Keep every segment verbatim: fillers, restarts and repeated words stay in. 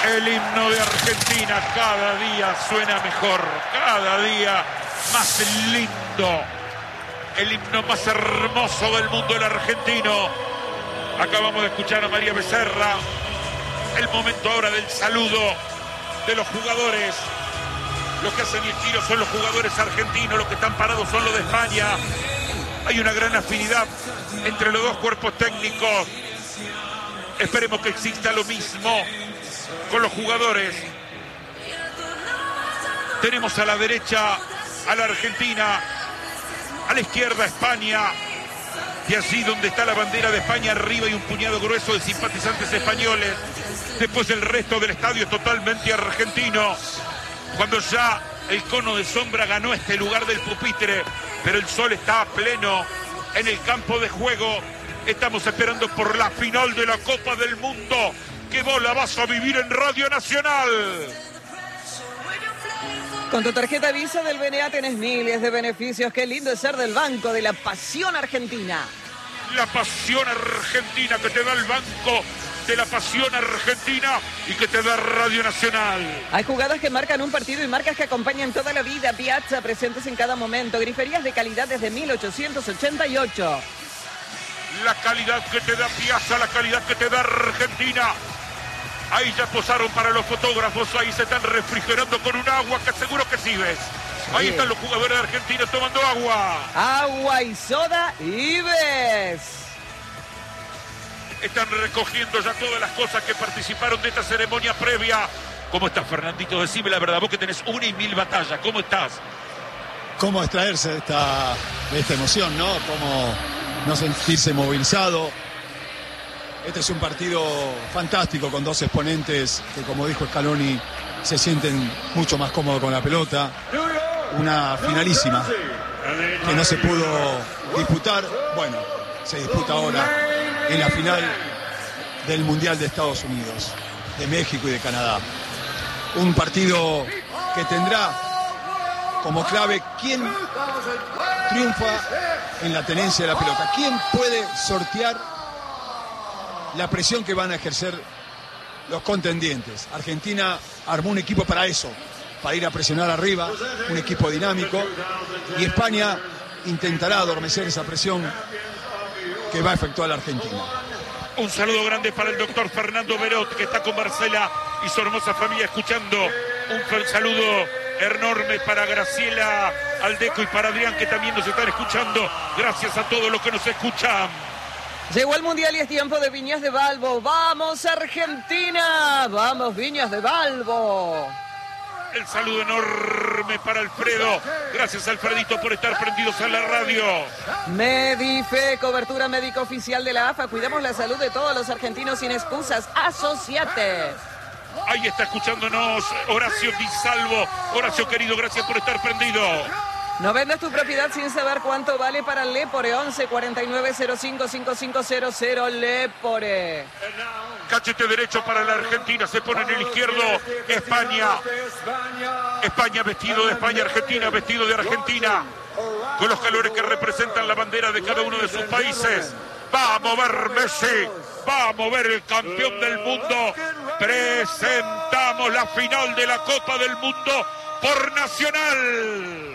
El himno de Argentina cada día suena mejor, cada día más lindo. El himno más hermoso del mundo, el argentino. Acabamos de escuchar a María Becerra. El momento ahora del saludo de los jugadores. Los que hacen el giro son los jugadores argentinos, los que están parados son los de España. Hay una gran afinidad entre los dos cuerpos técnicos. Esperemos que exista lo mismo con los jugadores. Tenemos a la derecha a la Argentina, a la izquierda a España, y allí donde está la bandera de España arriba hay un puñado grueso de simpatizantes españoles. Después el resto del estadio es totalmente argentino. Cuando ya el cono de sombra ganó este lugar del pupitre, pero el sol está a pleno en el campo de juego. Estamos esperando por la final de la Copa del Mundo, que vos la vas a vivir en Radio Nacional. Con tu tarjeta Visa del B N A tenés miles de beneficios. Qué lindo es ser del Banco de la Pasión Argentina. La pasión argentina que te da el Banco de la Pasión Argentina y que te da Radio Nacional. Hay jugadas que marcan un partido y marcas que acompañan toda la vida. Piazza, presentes en cada momento. Griferías de calidad desde mil ochocientos ochenta y ocho. La calidad que te da Piazza, la calidad que te da Argentina. Ahí ya posaron para los fotógrafos, ahí se están refrigerando con un agua que seguro que sí ves. Ahí sí. Están los jugadores argentinos tomando agua. Agua y soda y ves. Están recogiendo ya todas las cosas que participaron de esta ceremonia previa. ¿Cómo estás, Fernandito? Decime la verdad, vos que tenés una y mil batallas, ¿cómo estás? ¿Cómo extraerse de esta, de esta emoción, no? ¿Cómo no sentirse movilizado? Este es un partido fantástico con dos exponentes que, como dijo Scaloni, se sienten mucho más cómodos con la pelota. Una finalísima que no se pudo disputar. Bueno, se disputa ahora en la final del Mundial de Estados Unidos, de México y de Canadá. Un partido que tendrá como clave quién triunfa en la tenencia de la pelota. ¿Quién puede sortear la presión que van a ejercer los contendientes? Argentina armó un equipo para eso, para ir a presionar arriba, un equipo dinámico, y España intentará adormecer esa presión que va a efectuar la Argentina. Un saludo grande para el doctor Fernando Berot, que está con Marcela y su hermosa familia escuchando. Un saludo enorme para Graciela Aldeco y para Adrián, que también nos están escuchando. Gracias a todos los que nos escuchan. Llegó el Mundial y es tiempo de Viñas de Balbo. ¡Vamos, Argentina! ¡Vamos, Viñas de Balbo! El saludo enorme para Alfredo. Gracias, Alfredito, por estar prendidos a la radio. Medife, cobertura médica oficial de la A F A. Cuidamos la salud de todos los argentinos sin excusas. Asociate. Ahí está escuchándonos Horacio Di Salvo. Horacio, querido, gracias por estar prendido. No vendas tu propiedad sin saber cuánto vale para Lepore. Once cuarenta y nueve cero cinco cinco cinco cero cero Lepore. Cachete derecho para la Argentina. Se pone en el izquierdo España. España vestido de España. Argentina vestido de Argentina. Con los colores que representan la bandera de cada uno de sus países. Va a mover Messi. Va a mover el campeón del mundo. Presentamos la final de la Copa del Mundo por Nacional.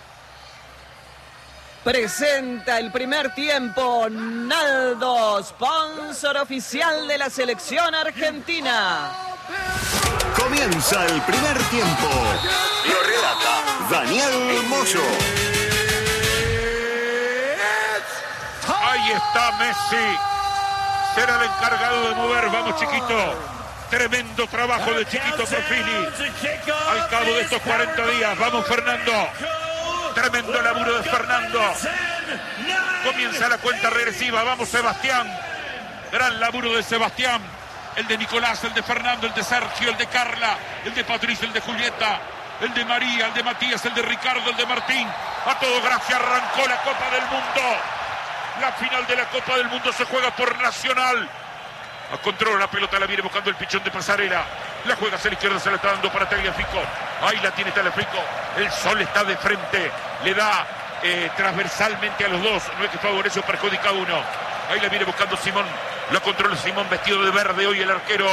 Presenta el primer tiempo Naldo, sponsor oficial de la selección argentina. Comienza el primer tiempo. Lo relata Daniel Moyo. Ahí está Messi. Será el encargado de mover. Vamos, Chiquito. Tremendo trabajo de Chiquito Profili. Al cabo de estos cuarenta días. Vamos, Fernando. Tremendo laburo de Fernando. Comienza la cuenta regresiva. Vamos, Sebastián. Gran laburo de Sebastián. El de Nicolás, el de Fernando, el de Sergio, el de Carla, el de Patricia, el de Julieta, el de María, el de Matías, el de Ricardo, el de Martín. A todos gracias. Arrancó la Copa del Mundo. La final de la Copa del Mundo se juega por Nacional. A control la pelota, la viene buscando el pichón de Pasarela. La juega hacia la izquierda, se la está dando para Tagliafico. Ahí la tiene Tagliafico. El sol está de frente. Le da eh, transversalmente a los dos. No es que favorece o perjudica a uno. Ahí la viene buscando Simón. La controla Simón vestido de verde. Hoy el arquero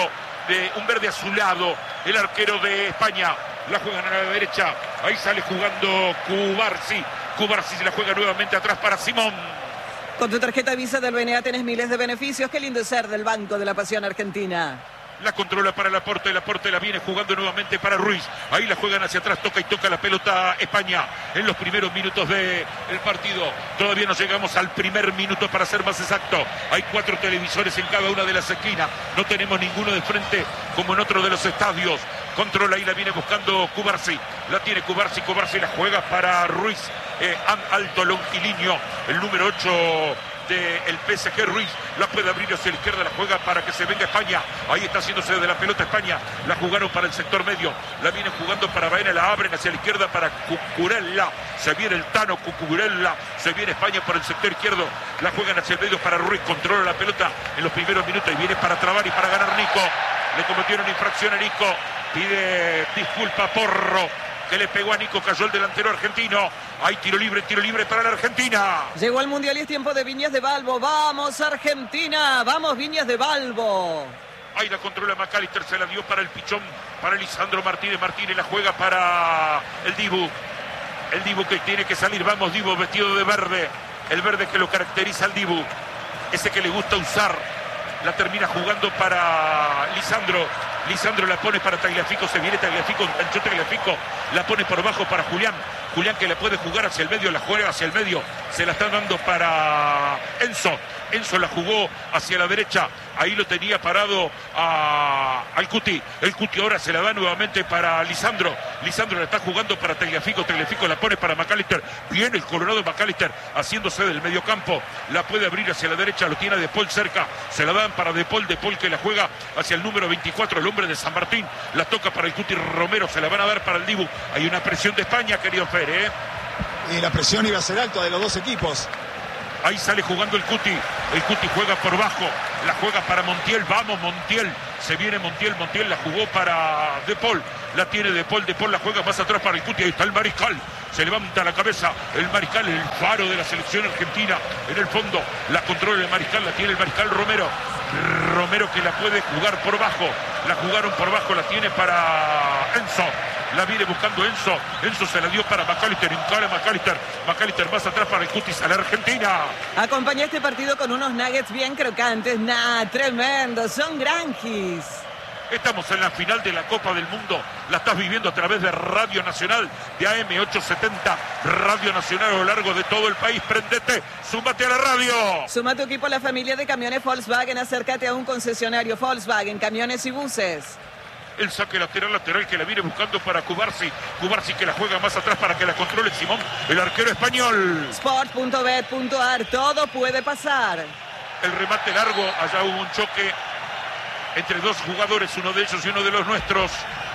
de un verde azulado, el arquero de España. La juegan a la derecha, ahí sale jugando Cubarsi. Cubarsi se la juega nuevamente atrás para Simón. Con tu tarjeta Visa del B N A tenés miles de beneficios. Qué lindo es ser del Banco de la Pasión Argentina. La controla para Laporte, Laporte la viene jugando nuevamente para Ruiz. Ahí la juegan hacia atrás, toca y toca la pelota España en los primeros minutos del partido. Todavía no llegamos al primer minuto, para ser más exacto. Hay cuatro televisores en cada una de las esquinas. No tenemos ninguno de frente como en otro de los estadios. Controla y la viene buscando Cubarsi. La tiene Cubarsi, Cubarsi la juega para Ruiz. Eh, alto, longilíneo, el número ocho del P S G, Ruiz. La puede abrir hacia la izquierda, la juega para que se venga España. Ahí está haciéndose de la pelota España. La jugaron para el sector medio. La vienen jugando para Baena, la abren hacia la izquierda para Cucurella. Se viene el Tano, Cucurella. Se viene España por el sector izquierdo. La juegan hacia el medio para Ruiz. Controla la pelota en los primeros minutos y viene para trabar y para ganar Nico. Le cometieron infracción a Nico. Pide disculpa Porro, que le pegó a Nico, cayó el delantero argentino. Hay tiro libre, tiro libre para la Argentina. Llegó al Mundial y es tiempo de Viñas de Balbo. ¡Vamos, Argentina! ¡Vamos, Viñas de Balbo! Ahí la controla McAllister, se la dio para el pichón, para Lisandro Martínez. Martínez la juega para el Dibu. El Dibu que tiene que salir. Vamos, Dibu, vestido de verde. El verde que lo caracteriza al Dibu. Ese que le gusta usar. La termina jugando para Lisandro. Lisandro la pone para Tagliafico, se viene Tagliafico, enganchó Tagliafico, la pone por abajo para Julián. Julián que la puede jugar hacia el medio, la juega hacia el medio, se la están dando para Enzo. Enzo la jugó hacia la derecha, ahí lo tenía parado a, al Cuti. El Cuti ahora se la da nuevamente para Lisandro. Lisandro la está jugando para Tagliafico, Tagliafico la pone para McAllister. Viene el Colorado McAllister haciéndose del mediocampo, la puede abrir hacia la derecha, lo tiene a De Paul cerca, se la dan para De Paul, De Paul que la juega hacia el número veinticuatro, el hombre de San Martín, la toca para el Cuti Romero, se la van a dar para el Dibu. Hay una presión de España, querido Fer, ¿eh? Y la presión iba a ser alta de los dos equipos. Ahí sale jugando el Cuti. El Cuti juega por bajo. La juega para Montiel. Vamos, Montiel. Se viene Montiel. Montiel la jugó para De Paul. La tiene De Paul. De Paul la juega más atrás para el Cuti. Ahí está el Mariscal. Se levanta la cabeza. El Mariscal, el faro de la selección argentina. En el fondo la controla el Mariscal. La tiene el Mariscal Romero. Romero que la puede jugar por bajo. La jugaron por bajo. La tiene para Enzo. La viene buscando Enzo. Enzo se la dio para McAllister. Encara McAllister. McAllister más atrás para el Cutis a la Argentina. Acompaña este partido con unos nuggets bien crocantes. Nah, tremendo. Son granjis. Estamos en la final de la Copa del Mundo. La estás viviendo a través de Radio Nacional, de A M ochocientos setenta. Radio Nacional a lo largo de todo el país. Prendete, súmate a la radio. Suma tu equipo a la familia de camiones Volkswagen. Acércate a un concesionario Volkswagen, camiones y buses. El saque lateral, lateral que la viene buscando para Cubarsi. Cubarsi que la juega más atrás para que la controle Simón, el arquero español. Sport punto bet punto ar, todo puede pasar. El remate largo, allá hubo un choque entre dos jugadores, uno de ellos y uno de los nuestros.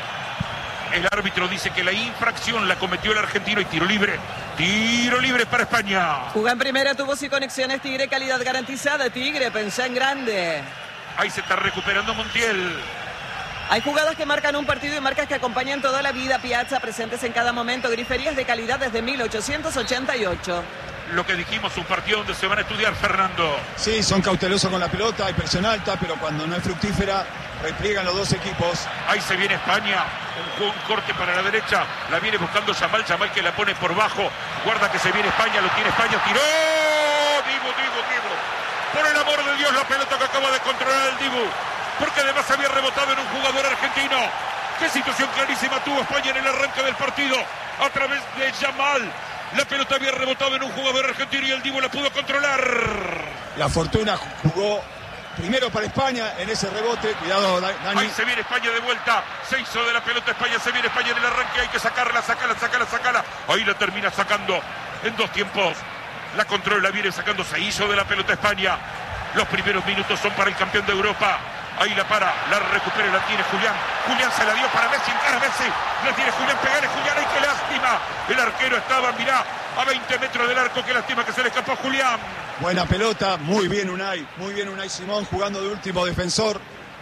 El árbitro dice que la infracción la cometió el argentino y tiro libre. Tiro libre para España. Juga en primera, tubos y conexiones Tigre, calidad garantizada. Tigre, pensá en grande. Ahí se está recuperando Montiel. Hay jugadas que marcan un partido y marcas que acompañan toda la vida. Piazza, presentes en cada momento. Griferías de calidad desde mil ochocientos ochenta y ocho. Lo que dijimos, un partido donde se van a estudiar, Fernando. Sí, son cautelosos con la pelota, hay presión alta, pero cuando no es fructífera, repliegan los dos equipos. Ahí se viene España, un, un corte para la derecha, la viene buscando Yamal, Yamal que la pone por bajo, guarda que se viene España, lo tiene España, tiró, Dibu, Dibu, Dibu. Por el amor de Dios, la pelota que acaba de controlar el Dibu, porque además había rebotado en un jugador argentino. Qué situación clarísima tuvo España en el arranque del partido, a través de Yamal. La pelota había rebotado en un jugador argentino y el Dibu la pudo controlar. La fortuna jugó primero para España en ese rebote. Cuidado, Dani. Ahí se viene España de vuelta. Se hizo de la pelota España. Se viene España en el arranque. Hay que sacarla, sacarla, sacarla, sacarla. Ahí la termina sacando en dos tiempos. La controla, la viene sacando. Se hizo de la pelota España. Los primeros minutos son para el campeón de Europa. Ahí la para, la recupera, la tiene Julián. Julián se la dio para Messi, encara Messi. La tiene Julián, pegale Julián, ¡ay qué lástima! El arquero estaba, mirá, a veinte metros del arco, qué lástima que se le escapó a Julián. Buena pelota, muy bien Unai, muy bien Unai Simón jugando de último defensor.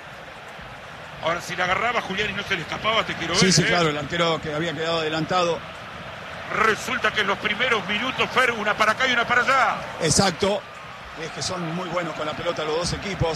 Ahora si la agarraba Julián y no se le escapaba, te quiero ver. Sí, sí, ¿eh? claro, el arquero que había quedado adelantado. Resulta que en los primeros minutos, Fer, una para acá y una para allá. Exacto, es que son muy buenos con la pelota los dos equipos.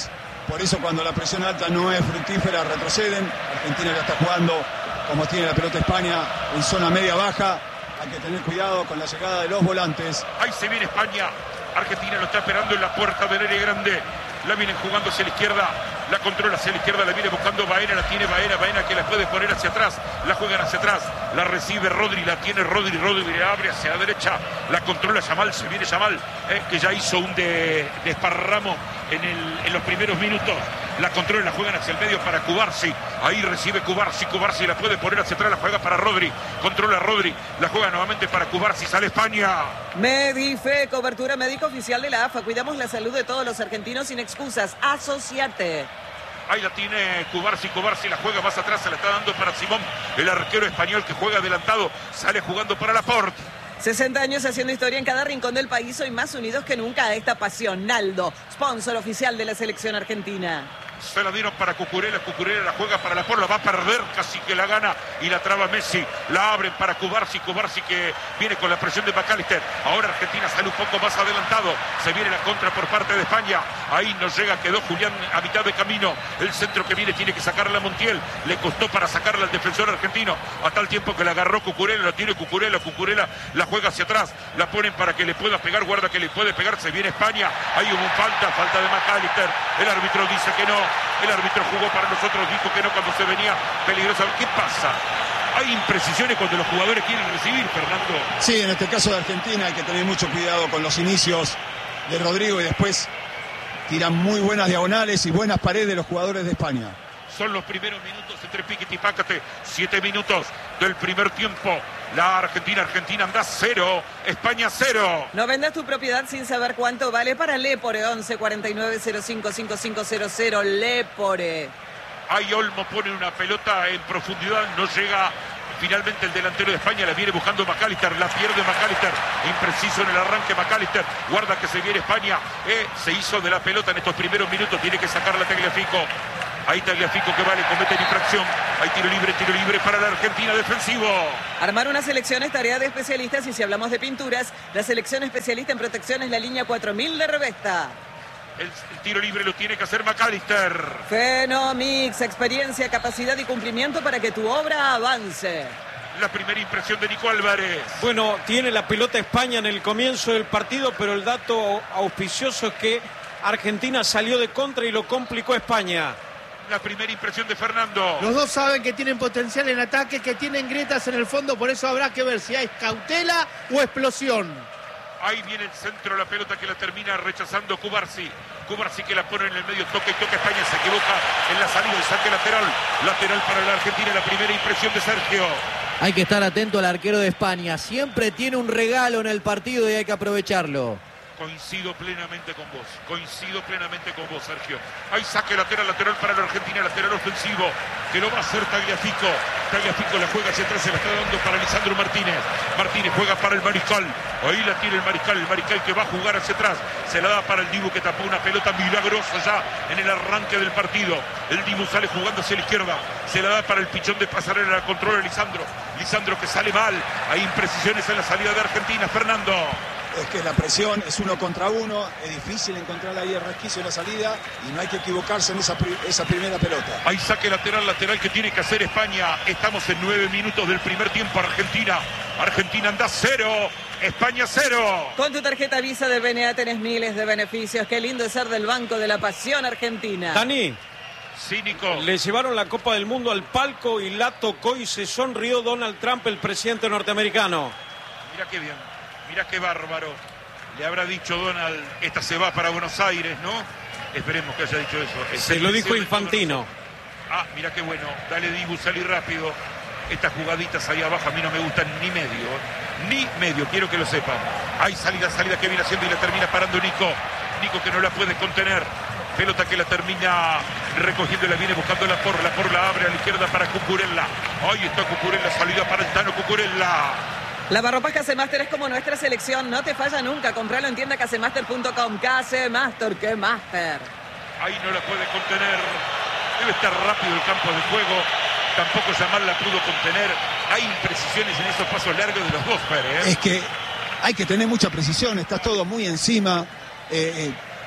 por eso cuando la presión alta no es fructífera retroceden. Argentina ya está jugando como tiene la pelota España en zona media baja. Hay que tener cuidado con la llegada de los volantes. Ahí se viene España. Argentina lo está esperando en la puerta del área grande. La vienen jugando hacia la izquierda. La controla hacia la izquierda. La viene buscando Baena. La tiene Baena. Baena que la puede poner hacia atrás. La juegan hacia atrás. La recibe Rodri. La tiene Rodri. Rodri le abre hacia la derecha. La controla Yamal. Se viene Yamal. Eh, que ya hizo un de, desparramo en, el, en los primeros minutos. La controla. La juegan hacia el medio para Cubarsi. Ahí recibe Cubarsi. Cubarsi la puede poner hacia atrás. La juega para Rodri. Controla Rodri. La juega nuevamente para Cubarsi. Sale España. Medife, cobertura médica oficial de la A F A. Cuidamos la salud de todos los argentinos sin excusas. Asociate. Ahí la tiene Cubarsi, Cubarsi la juega más atrás, se la está dando para Simón, el arquero español que juega adelantado, sale jugando para Laporte. sesenta años haciendo historia en cada rincón del país, hoy más unidos que nunca a esta pasión. Naldo, sponsor oficial de la selección argentina. Se la dieron para Cucurella, Cucurella la juega para Laporte, la va a perder, casi que la gana y la traba Messi. La abren para Cubarsi, Cubarsi que viene con la presión de McAllister. Ahora Argentina sale un poco más adelantado, se viene la contra por parte de España. Ahí nos llega, quedó Julián a mitad de camino. El centro que viene tiene que sacarla a Montiel. Le costó para sacarla al defensor argentino, a tal tiempo que la agarró Cucurella, la tiene Cucurella, Cucurella la juega hacia atrás. La ponen para que le pueda pegar, guarda que le puede pegar, se viene España. Ahí hubo falta, falta de McAllister. El árbitro dice que no. El árbitro jugó para nosotros, dijo que no cuando se venía peligrosa. ¿Qué pasa? Hay imprecisiones cuando los jugadores quieren recibir, Fernando. Sí, en este caso de Argentina hay que tener mucho cuidado con los inicios de Rodrigo y después tiran muy buenas diagonales y buenas paredes de los jugadores de España. Son los primeros minutos entre Piquet y Pácate. Siete minutos del primer tiempo. La Argentina, Argentina anda cero. España cero. No vendas tu propiedad sin saber cuánto vale para Lepore. once cuarenta y nueve cero cinco cinco cinco cero cero. Lepore. Ahí Olmo pone una pelota en profundidad. No llega. Finalmente el delantero de España la viene buscando McAllister. La pierde McAllister. Impreciso en el arranque McAllister. Guarda que se viene España. Eh, se hizo de la pelota en estos primeros minutos. Tiene que sacar la Tagliafico. Ahí Tagliafico que vale, comete infracción. Hay tiro libre, tiro libre para la Argentina, defensivo. Armar una selección es tarea de especialistas y si hablamos de pinturas, la selección especialista en protección es la línea cuatro mil de Revesta. El, el tiro libre lo tiene que hacer McAllister. Fenomix, experiencia, capacidad y cumplimiento para que tu obra avance. La primera impresión de Nico Álvarez. Bueno, tiene la pelota España en el comienzo del partido, pero el dato auspicioso es que Argentina salió de contra y lo complicó España. La primera impresión de Fernando. Los dos saben que tienen potencial en ataque, que tienen grietas en el fondo, por eso habrá que ver si hay cautela o explosión. Ahí viene el centro, la pelota que la termina rechazando Cubarsi. Cubarsi que la pone en el medio, toca y toca España, se equivoca en la salida, el saque lateral. Lateral para la Argentina, la primera impresión de Sergio. Hay que estar atento al arquero de España, siempre tiene un regalo en el partido y hay que aprovecharlo. Coincido plenamente con vos, coincido plenamente con vos, Sergio. Hay saque lateral, lateral para la Argentina, lateral ofensivo, que lo va a hacer Tagliafico. Tagliafico la juega hacia atrás, se la está dando para Lisandro Martínez. Martínez juega para el Mariscal, ahí la tiene el Mariscal, el Mariscal que va a jugar hacia atrás. Se la da para el Dibu que tapó una pelota milagrosa ya en el arranque del partido. El Dibu sale jugando hacia la izquierda, se la da para el pichón de Pasarela, la controla Lisandro. Lisandro que sale mal, hay imprecisiones en la salida de Argentina, Fernando. Es que la presión es uno contra uno, es difícil encontrar ahí el resquicio de la salida y no hay que equivocarse en esa, esa primera pelota. Hay saque lateral, lateral que tiene que hacer España. Estamos en nueve minutos del primer tiempo. Argentina, Argentina anda cero, España cero. Con tu tarjeta Visa de B N A tenés miles de beneficios. Qué lindo es ser del Banco de la Pasión Argentina. Dani. Sí, Nico. Le llevaron la Copa del Mundo al palco y la tocó y se sonrió Donald Trump, el presidente norteamericano. Mira qué bien. Mirá qué bárbaro. Le habrá dicho Donald, esta se va para Buenos Aires, ¿no? Esperemos que haya dicho eso. Se lo dijo Infantino. Ah, mirá qué bueno. Dale, Dibu, salí rápido. Estas jugaditas ahí abajo a mí no me gustan ni medio. Ni medio, quiero que lo sepan. Hay salida, salida que viene haciendo y la termina parando Nico. Nico que no la puede contener. Pelota que la termina recogiendo y la viene buscando la por. La por la abre a la izquierda para Cucurella. Ahí está Cucurella, salida para el Tano Cucurella. Lavarropas Casemaster es como nuestra selección, no te falla nunca. Compralo en tienda casemaster punto com. Casemaster, ¡qué master! Ahí no la puede contener. Debe estar rápido el campo de juego. Tampoco Yamal la pudo contener. Hay imprecisiones en esos pasos largos de los dos, Pérez. Es que hay que tener mucha precisión, está todo muy encima. Eh, eh,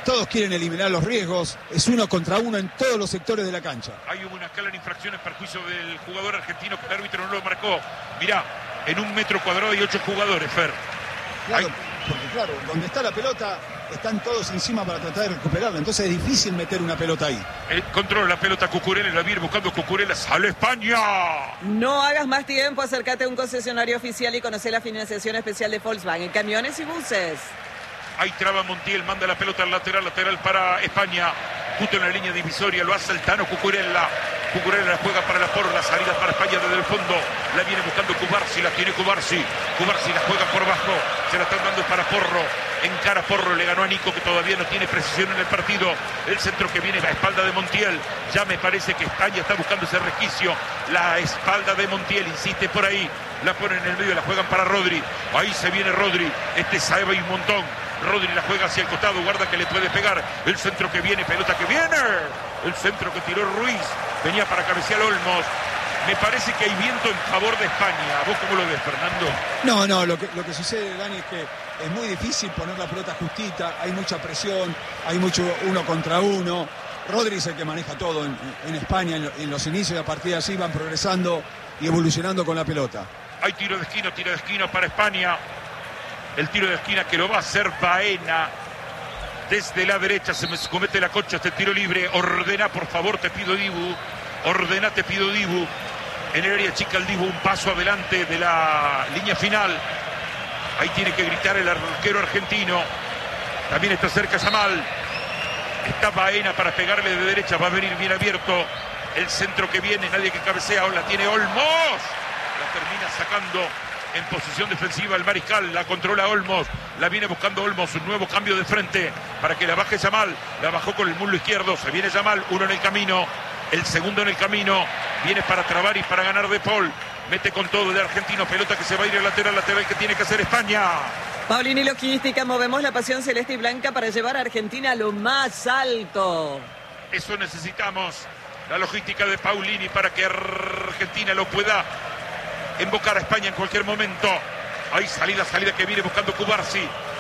todos quieren eliminar los riesgos, es uno contra uno en todos los sectores de la cancha. Hay una clara infracción en perjuicio del jugador argentino que el árbitro no lo marcó. Mirá, en un metro cuadrado hay ocho jugadores, Fer. Claro, hay... porque claro, donde está la pelota están todos encima para tratar de recuperarla, entonces es difícil meter una pelota ahí. El control la pelota Cucurella, la viene buscando Cucurella, sale España. No hagas más tiempo, acércate a un concesionario oficial y conoce la financiación especial de Volkswagen, camiones y buses. Ahí traba Montiel, manda la pelota al lateral, lateral para España. Justo en la línea divisoria, lo hace el Tano Cucurella. Cucurella la juega para la porra, la salida para España desde el fondo. La viene buscando Cubarsi, la tiene Cubarsi. Cubarsi la juega por bajo, se la están dando para Porro. Encara Porro, le ganó a Nico que todavía no tiene precisión en el partido. El centro que viene a espalda de Montiel. Ya me parece que España está buscando ese resquicio. La espalda de Montiel, insiste por ahí. La ponen en el medio, la juegan para Rodri. Ahí se viene Rodri, este sabe un montón. Rodri la juega hacia el costado, guarda que le puede pegar. El centro que viene, pelota que viene. El centro que tiró Ruiz, venía para cabecear Olmos. Me parece que hay viento en favor de España. ¿Vos cómo lo ves, Fernando? No, no, lo que, lo que sucede, Dani, es que es muy difícil poner la pelota justita, hay mucha presión, hay mucho uno contra uno. Rodri es el que maneja todo en, en España, en, en los inicios, a partir de así van progresando y evolucionando con la pelota. Hay tiro de esquina, tiro de esquina para España. El tiro de esquina que lo va a hacer Baena. Desde la derecha se me comete la concha este tiro libre. Ordena, por favor, te pido, Dibu. Ordena, te pido, Dibu. En el área chica el Dibu, un paso adelante de la línea final. Ahí tiene que gritar el arquero argentino. También está cerca Yamal. Está Baena para pegarle de derecha. Va a venir bien abierto. El centro que viene, nadie que cabecea. La tiene Olmos. La termina sacando en posición defensiva el mariscal. La controla Olmos. La viene buscando Olmos. Un nuevo cambio de frente para que la baje Yamal. La bajó con el muslo izquierdo. Se viene Yamal. Uno en el camino. El segundo en el camino. Viene para trabar y para ganar De Paul. Mete con todo de argentino. Pelota que se va a ir al lateral. Lateral que tiene que hacer España. Paulini Logística. Movemos la pasión celeste y blanca para llevar a Argentina a lo más alto. Eso necesitamos. La logística de Paulini para que Argentina lo pueda invocar a España en cualquier momento. Hay salida, salida que viene buscando Cubarsi.